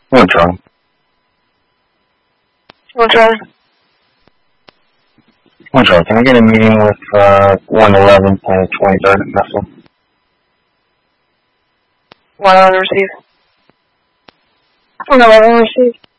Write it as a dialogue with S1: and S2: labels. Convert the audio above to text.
S1: One try.
S2: One try.
S1: One try. Can I get a meeting with 111 and 23rd at Missile?
S2: 111 receive. 111 receive.